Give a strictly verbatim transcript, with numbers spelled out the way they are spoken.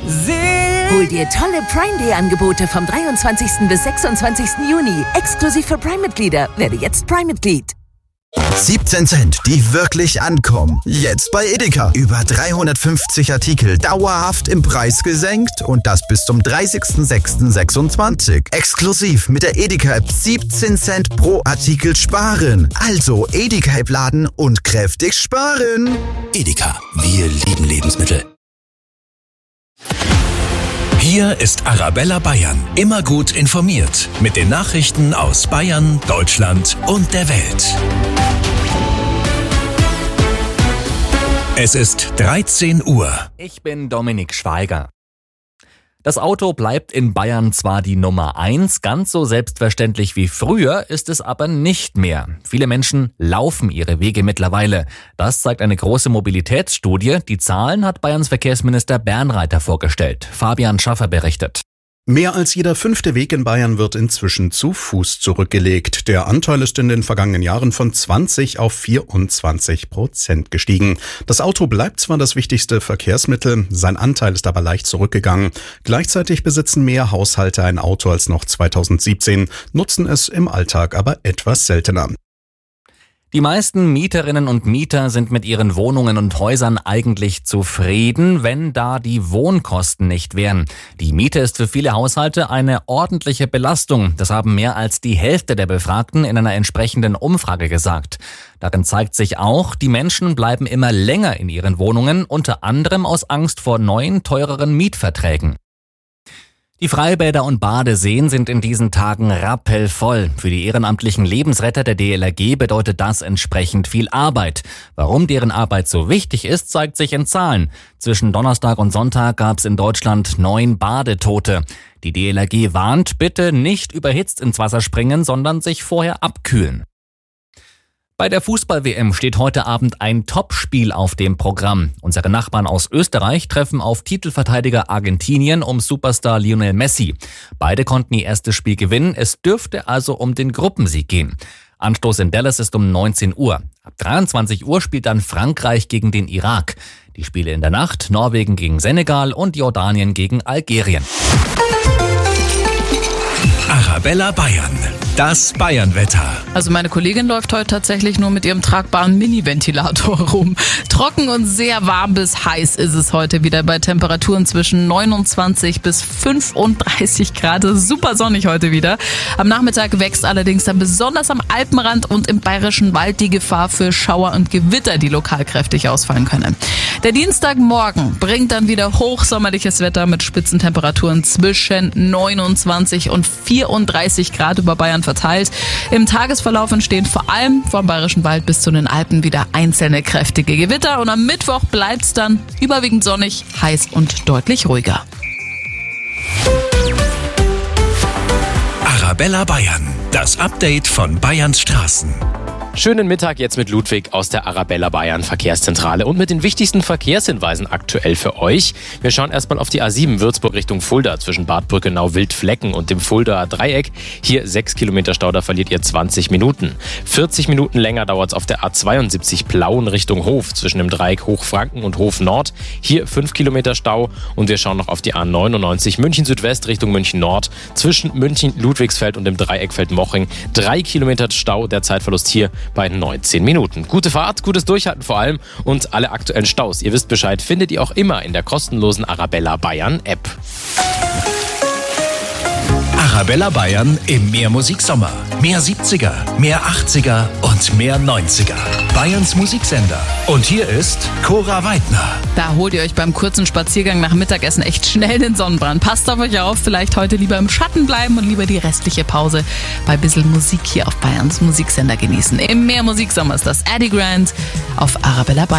Hol dir tolle Prime Day Angebote vom dreiundzwanzigsten bis sechsundzwanzigsten Juni. Exklusiv für Prime-Mitglieder. Werde jetzt Prime-Mitglied. siebzehn Cent, die wirklich ankommen. Jetzt bei Edeka. Über dreihundertfünfzig Artikel dauerhaft im Preis gesenkt und das bis zum dreißigsten sechsten sechsundzwanzig. Exklusiv mit der Edeka-App siebzehn Cent pro Artikel sparen. Also Edeka-App laden und kräftig sparen. Edeka, wir lieben Lebensmittel. Hier ist Arabella Bayern. Immer gut informiert. Mit den Nachrichten aus Bayern, Deutschland und der Welt. Es ist dreizehn Uhr. Ich bin Dominik Schweiger. Das Auto bleibt in Bayern zwar die Nummer eins, ganz so selbstverständlich wie früher ist es aber nicht mehr. Viele Menschen laufen ihre Wege mittlerweile. Das zeigt eine große Mobilitätsstudie. Die Zahlen hat Bayerns Verkehrsminister Bernreiter vorgestellt. Fabian Schaffer berichtet. Mehr als jeder fünfte Weg in Bayern wird inzwischen zu Fuß zurückgelegt. Der Anteil ist in den vergangenen Jahren von zwanzig auf vierundzwanzig Prozent gestiegen. Das Auto bleibt zwar das wichtigste Verkehrsmittel, sein Anteil ist aber leicht zurückgegangen. Gleichzeitig besitzen mehr Haushalte ein Auto als noch zweitausendsiebzehn, nutzen es im Alltag aber etwas seltener. Die meisten Mieterinnen und Mieter sind mit ihren Wohnungen und Häusern eigentlich zufrieden, wenn da die Wohnkosten nicht wären. Die Miete ist für viele Haushalte eine ordentliche Belastung. Das haben mehr als die Hälfte der Befragten in einer entsprechenden Umfrage gesagt. Darin zeigt sich auch, die Menschen bleiben immer länger in ihren Wohnungen, unter anderem aus Angst vor neuen, teureren Mietverträgen. Die Freibäder und Badeseen sind in diesen Tagen rappelvoll. Für die ehrenamtlichen Lebensretter der D L R G bedeutet das entsprechend viel Arbeit. Warum deren Arbeit so wichtig ist, zeigt sich in Zahlen. Zwischen Donnerstag und Sonntag gab es in Deutschland neun Badetote. Die D L R G warnt, bitte nicht überhitzt ins Wasser springen, sondern sich vorher abkühlen. Bei der Fußball-W M steht heute Abend ein Topspiel auf dem Programm. Unsere Nachbarn aus Österreich treffen auf Titelverteidiger Argentinien um Superstar Lionel Messi. Beide konnten ihr erstes Spiel gewinnen, es dürfte also um den Gruppensieg gehen. Anstoß in Dallas ist um neunzehn Uhr. Ab dreiundzwanzig Uhr spielt dann Frankreich gegen den Irak. Die Spiele in der Nacht: Norwegen gegen Senegal und Jordanien gegen Algerien. Arabella Bayern. Das Bayernwetter. Also meine Kollegin läuft heute tatsächlich nur mit ihrem tragbaren Mini-Ventilator rum. Trocken und sehr warm bis heiß ist es heute wieder bei Temperaturen zwischen neunundzwanzig bis fünfunddreißig Grad. Super sonnig heute wieder. Am Nachmittag wächst allerdings dann besonders am Alpenrand und im Bayerischen Wald die Gefahr für Schauer und Gewitter, die lokal kräftig ausfallen können. Der Dienstagmorgen bringt dann wieder hochsommerliches Wetter mit Spitzentemperaturen zwischen neunundzwanzig und vierunddreißig Grad über Bayern verteilt. Im Tagesverlauf entstehen vor allem vom Bayerischen Wald bis zu den Alpen wieder einzelne kräftige Gewitter und am Mittwoch bleibt es dann überwiegend sonnig, heiß und deutlich ruhiger. Arabella Bayern, das Update von Bayerns Straßen. Schönen Mittag jetzt mit Ludwig aus der Arabella Bayern Verkehrszentrale und mit den wichtigsten Verkehrshinweisen aktuell für euch. Wir schauen erstmal auf die A sieben Würzburg Richtung Fulda zwischen Bad Brückenau, Wildflecken und dem Fuldaer Dreieck. Hier sechs Kilometer Stau, da verliert ihr zwanzig Minuten. vierzig Minuten länger dauert es auf der A zweiundsiebzig Plauen Richtung Hof zwischen dem Dreieck Hochfranken und Hof Nord. Hier fünf Kilometer Stau und wir schauen noch auf die A neunundneunzig München Südwest Richtung München Nord zwischen München Ludwigsfeld und dem Dreieck Feldmoching. Drei Kilometer Stau, der Zeitverlust hier bei neunzehn Minuten. Gute Fahrt, gutes Durchhalten vor allem und alle aktuellen Staus, ihr wisst Bescheid, findet ihr auch immer in der kostenlosen Arabella Bayern App. Arabella Bayern im Mehr Musiksommer. Mehr siebziger, mehr achtziger und mehr neunziger. Bayerns Musiksender. Und hier ist Cora Weidner. Da holt ihr euch beim kurzen Spaziergang nach Mittagessen echt schnell den Sonnenbrand. Passt auf euch auf, vielleicht heute lieber im Schatten bleiben und lieber die restliche Pause bei ein bisschen Musik hier auf Bayerns Musiksender genießen. Im Mehr Musiksommer ist das Eddie Grant auf Arabella Bayern.